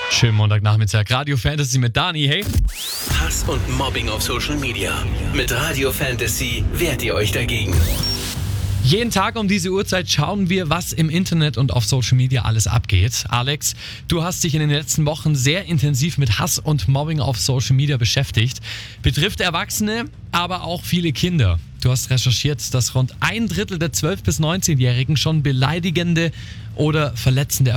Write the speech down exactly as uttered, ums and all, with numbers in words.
Schönen Montagnachmittag, Radio Fantasy mit Dani, hey. Hass und Mobbing auf Social Media. Mit Radio Fantasy wehrt ihr euch dagegen. Jeden Tag um diese Uhrzeit schauen wir, was im Internet und auf Social Media alles abgeht. Alex, du hast dich in den letzten Wochen sehr intensiv mit Hass und Mobbing auf Social Media beschäftigt. Betrifft Erwachsene, aber auch viele Kinder. Du hast recherchiert, dass rund ein Drittel der zwölf- bis neunzehnjährigen schon beleidigende oder verletzende